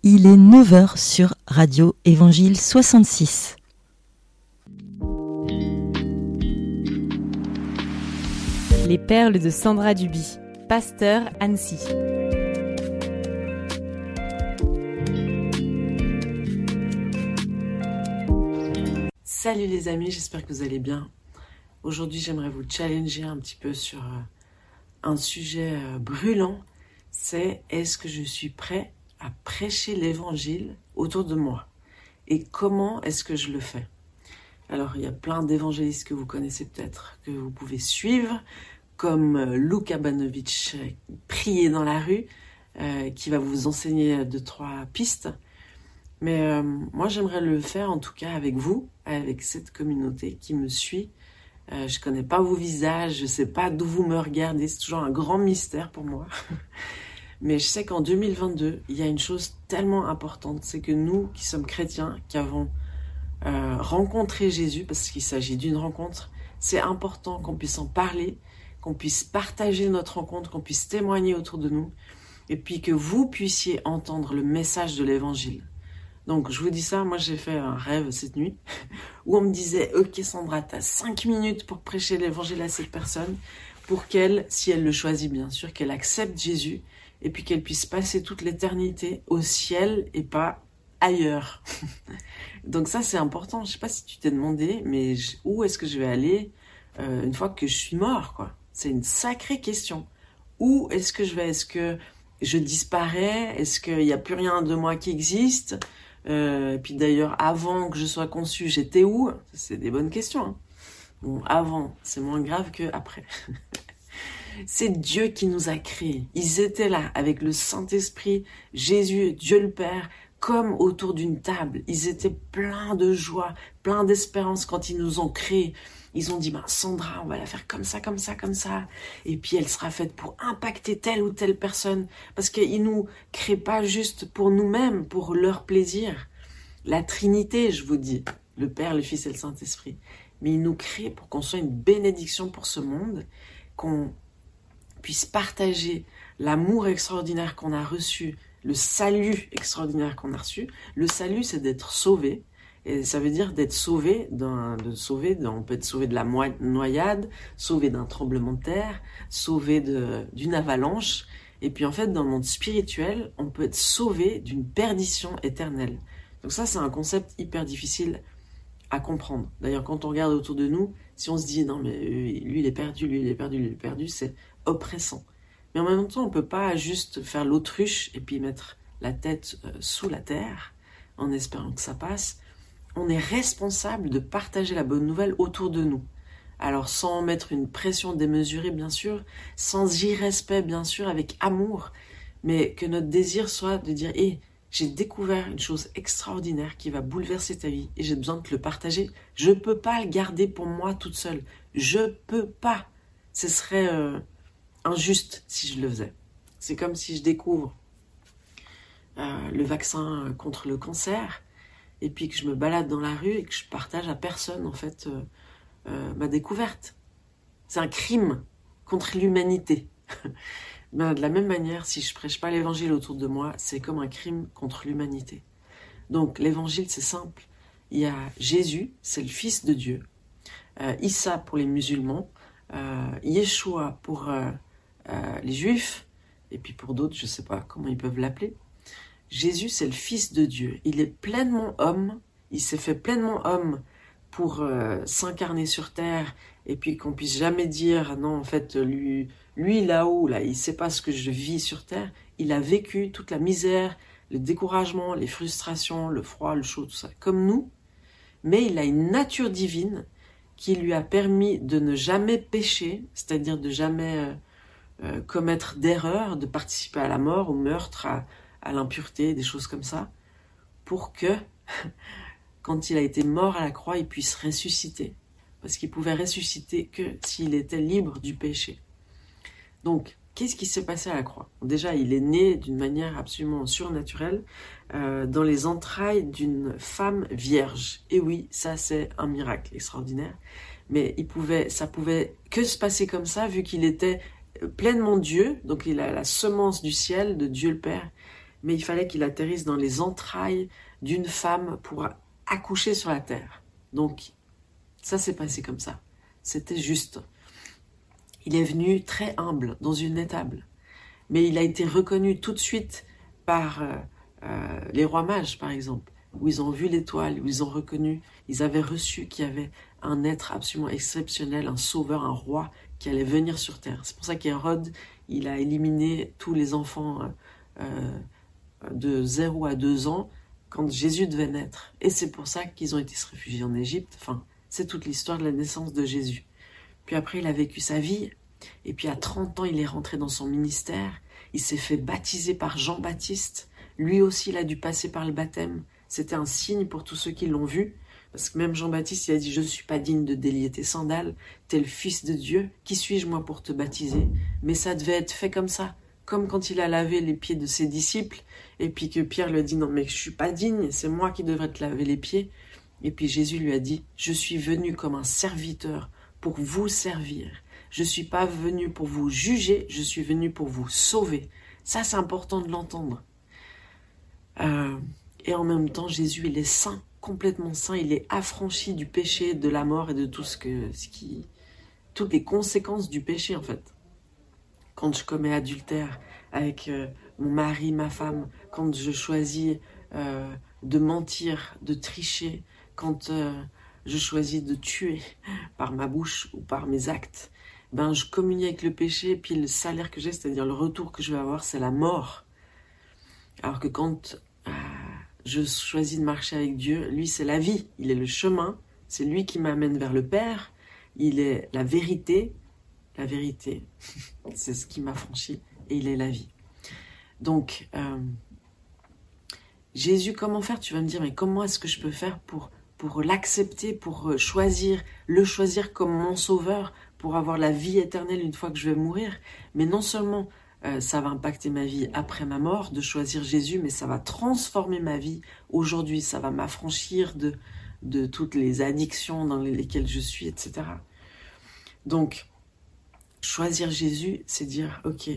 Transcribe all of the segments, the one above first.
Il est 9h sur Radio Évangile 66. Les perles de Sandra Duby, pasteur Annecy. Salut les amis, j'espère que vous allez bien. Aujourd'hui, j'aimerais vous challenger un petit peu sur un sujet brûlant. C'est: est-ce que je suis prêt à prêcher l'évangile autour de moi? Et comment est-ce que je le fais? Alors, il y a plein d'évangélistes que vous connaissez peut-être, que vous pouvez suivre, comme Luka Banovic, prier dans la rue, qui va vous enseigner 2-3 pistes. Mais moi, j'aimerais le faire en tout cas avec vous, avec cette communauté qui me suit. Je connais pas vos visages, je sais pas d'où vous me regardez, c'est toujours un grand mystère pour moi. Mais je sais qu'en 2022, il y a une chose tellement importante, c'est que nous qui sommes chrétiens, qui avons rencontré Jésus, parce qu'il s'agit d'une rencontre, c'est important qu'on puisse en parler, qu'on puisse partager notre rencontre, qu'on puisse témoigner autour de nous, et puis que vous puissiez entendre le message de l'évangile. Donc je vous dis ça, moi j'ai fait un rêve cette nuit, où on me disait: ok Sandra, t'as 5 minutes pour prêcher l'évangile à cette personne, pour qu'elle, si elle le choisit bien sûr, qu'elle accepte Jésus, et puis qu'elle puisse passer toute l'éternité au ciel et pas ailleurs. Donc ça c'est important. Je sais pas si tu t'es demandé, mais où est-ce que je vais aller une fois que je suis mort, quoi? C'est une sacrée question. Où est-ce que je vais? Est-ce que je disparais? Est-ce qu'il n'y a plus rien de moi qui existe? Et puis d'ailleurs, avant que je sois conçu, j'étais où? C'est des bonnes questions, hein. Bon, avant, c'est moins grave que après. C'est Dieu qui nous a créés. Ils étaient là avec le Saint-Esprit, Jésus, Dieu le Père, comme autour d'une table. Ils étaient pleins de joie, pleins d'espérance quand ils nous ont créés. Ils ont dit: Sandra, on va la faire comme ça, comme ça, comme ça. Et puis elle sera faite pour impacter telle ou telle personne. Parce qu'ils nous créent pas juste pour nous-mêmes, pour leur plaisir. La Trinité, je vous dis, le Père, le Fils et le Saint-Esprit. Mais ils nous créent pour qu'on soit une bénédiction pour ce monde, qu'on puisse partager l'amour extraordinaire qu'on a reçu, le salut extraordinaire qu'on a reçu. Le salut, c'est d'être sauvé. Et ça veut dire d'être sauvé, on peut être sauvé de la noyade, sauvé d'un tremblement de terre, sauvé d'une avalanche. Et puis en fait, dans le monde spirituel, on peut être sauvé d'une perdition éternelle. Donc ça, c'est un concept hyper difficile à comprendre. D'ailleurs, quand on regarde autour de nous, si on se dit: non mais lui il est perdu, lui il est perdu, lui il est perdu, c'est oppressant. Mais en même temps, on peut pas juste faire l'autruche et puis mettre la tête sous la terre en espérant que ça passe. On est responsable de partager la bonne nouvelle autour de nous. Alors sans mettre une pression démesurée bien sûr, sans irrespect bien sûr, avec amour, mais que notre désir soit de dire: j'ai découvert une chose extraordinaire qui va bouleverser ta vie et j'ai besoin de te le partager. Je peux pas le garder pour moi toute seule. Je peux pas. Ce serait injuste si je le faisais. C'est comme si je découvre le vaccin contre le cancer et puis que je me balade dans la rue et que je partage à personne en fait ma découverte. C'est un crime contre l'humanité. De la même manière, si je prêche pas l'évangile autour de moi, c'est comme un crime contre l'humanité. Donc l'évangile, c'est simple. Il y a Jésus, c'est le Fils de Dieu. Issa pour les musulmans. Yeshua pour les juifs. Et puis pour d'autres, je sais pas comment ils peuvent l'appeler. Jésus, c'est le Fils de Dieu. Il est pleinement homme. Il s'est fait pleinement homme pour s'incarner sur terre. Et puis qu'on puisse jamais dire: non, en fait, lui là-haut, là, il sait pas ce que je vis sur terre. Il a vécu toute la misère, le découragement, les frustrations, le froid, le chaud, tout ça, comme nous. Mais il a une nature divine qui lui a permis de ne jamais pécher, c'est-à-dire de jamais commettre d'erreurs, de participer à la mort, au meurtre, à l'impureté, des choses comme ça, pour que, quand il a été mort à la croix, il puisse ressusciter. Parce qu'il pouvait ressusciter que s'il était libre du péché. Donc, qu'est-ce qui s'est passé à la croix? Déjà, il est né d'une manière absolument surnaturelle, dans les entrailles d'une femme vierge. Et oui, ça c'est un miracle extraordinaire. Mais ça pouvait que se passer comme ça, vu qu'il était pleinement Dieu, donc il a la semence du ciel, de Dieu le Père, mais il fallait qu'il atterrisse dans les entrailles d'une femme pour accoucher sur la terre. Donc, ça s'est passé comme ça. C'était juste. Il est venu très humble, dans une étable. Mais il a été reconnu tout de suite par les rois mages, par exemple, où ils ont vu l'étoile, où ils ont reconnu, ils avaient reçu qu'il y avait un être absolument exceptionnel, un sauveur, un roi qui allait venir sur terre. C'est pour ça qu'Hérode, il a éliminé tous les enfants de 0 à 2 ans quand Jésus devait naître. Et c'est pour ça qu'ils ont été se réfugier en Égypte. Enfin, c'est toute l'histoire de la naissance de Jésus. Puis après, il a vécu sa vie. Et puis à 30 ans, il est rentré dans son ministère. Il s'est fait baptiser par Jean-Baptiste. Lui aussi, il a dû passer par le baptême. C'était un signe pour tous ceux qui l'ont vu. Parce que même Jean-Baptiste, il a dit « Je ne suis pas digne de délier tes sandales. T'es le Fils de Dieu. Qui suis-je, moi, pour te baptiser ?» Mais ça devait être fait comme ça. Comme quand il a lavé les pieds de ses disciples. Et puis que Pierre lui a dit « Non, mais je ne suis pas digne. C'est moi qui devrais te laver les pieds. » Et puis Jésus lui a dit « Je suis venu comme un serviteur pour vous servir. Je ne suis pas venu pour vous juger. Je suis venu pour vous sauver. » Ça, c'est important de l'entendre. Et en même temps, Jésus, il est saint, complètement saint. Il est affranchi du péché, de la mort et de tout toutes les conséquences du péché, en fait. Quand je commets adultère avec mon mari, ma femme, quand je choisis de mentir, de tricher, quand je choisis de tuer par ma bouche ou par mes actes, ben je communie avec le péché, et puis le salaire que j'ai, c'est-à-dire le retour que je vais avoir, c'est la mort. Alors que quand je choisis de marcher avec Dieu, lui c'est la vie, il est le chemin, c'est lui qui m'amène vers le Père, il est la vérité, c'est ce qui m'affranchit, et il est la vie. Donc, Jésus, comment faire? Tu vas me dire, mais comment est-ce que je peux faire pour l'accepter, pour le choisir comme mon sauveur, pour avoir la vie éternelle une fois que je vais mourir? Mais non seulement ça va impacter ma vie après ma mort, de choisir Jésus, mais ça va transformer ma vie aujourd'hui, ça va m'affranchir de toutes les addictions dans lesquelles je suis, etc. Donc, choisir Jésus, c'est dire, ok,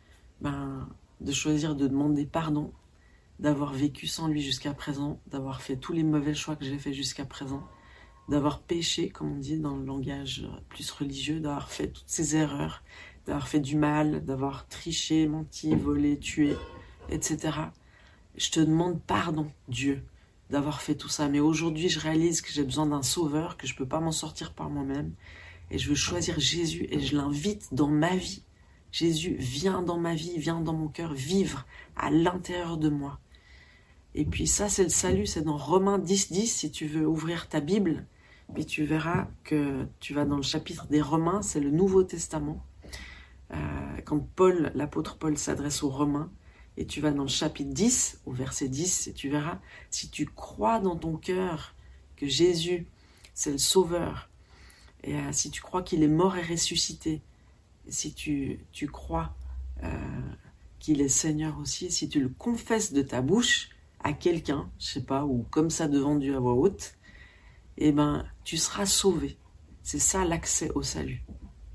de choisir de demander pardon, d'avoir vécu sans lui jusqu'à présent, d'avoir fait tous les mauvais choix que j'ai fait jusqu'à présent, d'avoir péché, comme on dit dans le langage plus religieux, d'avoir fait toutes ces erreurs, d'avoir fait du mal, d'avoir triché, menti, volé, tué, etc. Je te demande pardon, Dieu, d'avoir fait tout ça. Mais aujourd'hui, je réalise que j'ai besoin d'un sauveur, que je ne peux pas m'en sortir par moi-même. Et je veux choisir Jésus et je l'invite dans ma vie. Jésus, viens dans ma vie, viens dans mon cœur, vivre à l'intérieur de moi. Et puis ça, c'est le salut, c'est dans Romains 10, si tu veux ouvrir ta Bible. Puis tu verras que tu vas dans le chapitre des Romains, c'est le Nouveau Testament. Quand l'apôtre Paul s'adresse aux Romains, et tu vas dans le chapitre 10, au verset 10, et tu verras, si tu crois dans ton cœur que Jésus, c'est le Sauveur, et si tu crois qu'il est mort et ressuscité, et si tu crois qu'il est Seigneur aussi, si tu le confesses de ta bouche à quelqu'un, je sais pas, ou comme ça devant Dieu à voix haute, eh ben, tu seras sauvé. C'est ça l'accès au salut.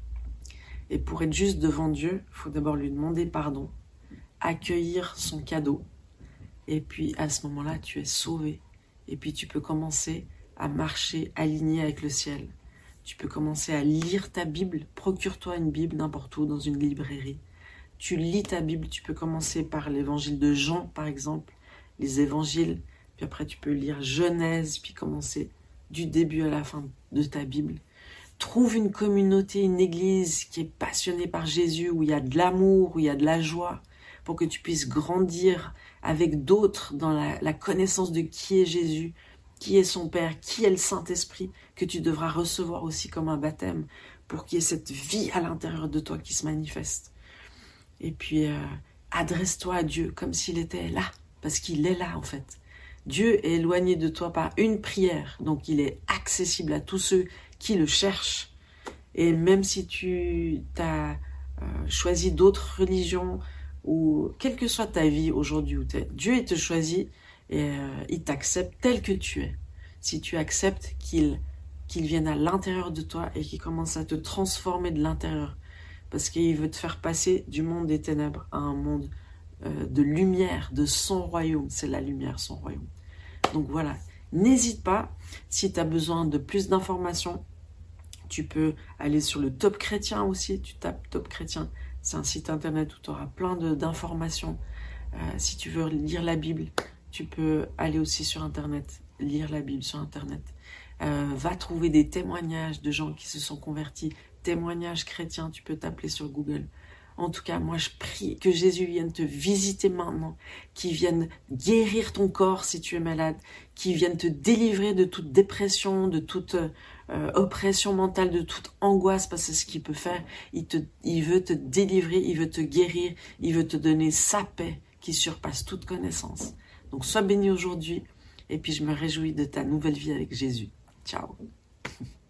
Et pour être juste devant Dieu, il faut d'abord lui demander pardon, accueillir son cadeau, et puis à ce moment-là, tu es sauvé. Et puis tu peux commencer à marcher aligné avec le ciel. Tu peux commencer à lire ta Bible. Procure-toi une Bible n'importe où, dans une librairie. Tu lis ta Bible, tu peux commencer par l'évangile de Jean, par exemple, les évangiles, puis après tu peux lire Genèse, puis commencer du début à la fin de ta Bible. Trouve une communauté, une église qui est passionnée par Jésus, où il y a de l'amour, où il y a de la joie, pour que tu puisses grandir avec d'autres dans la connaissance de qui est Jésus, qui est son Père, qui est le Saint-Esprit, que tu devras recevoir aussi comme un baptême, pour qu'il y ait cette vie à l'intérieur de toi qui se manifeste. Et puis, adresse-toi à Dieu comme s'il était là, parce qu'il est là en fait. Dieu est éloigné de toi par une prière, donc il est accessible à tous ceux qui le cherchent. Et même si tu as choisi d'autres religions, ou quelle que soit ta vie aujourd'hui où tu es, Dieu il te choisit et il t'accepte tel que tu es. Si tu acceptes qu'il vienne à l'intérieur de toi et qu'il commence à te transformer de l'intérieur, parce qu'il veut te faire passer du monde des ténèbres à un monde de lumière, de son royaume. C'est la lumière, son royaume. Donc voilà, n'hésite pas, si tu as besoin de plus d'informations, tu peux aller sur le Top Chrétien aussi, tu tapes Top Chrétien, c'est un site internet où tu auras plein d'informations. Si tu veux lire la Bible, tu peux aller aussi sur internet, lire la Bible sur internet. Va trouver des témoignages de gens qui se sont convertis, témoignages chrétiens, tu peux t'appeler sur Google. En tout cas, moi je prie que Jésus vienne te visiter maintenant, qu'il vienne guérir ton corps si tu es malade, qu'il vienne te délivrer de toute dépression, de toute oppression mentale, de toute angoisse, parce que c'est ce qu'il peut faire. Il veut te délivrer, il veut te guérir, il veut te donner sa paix qui surpasse toute connaissance. Donc sois béni aujourd'hui, et puis je me réjouis de ta nouvelle vie avec Jésus. Ciao.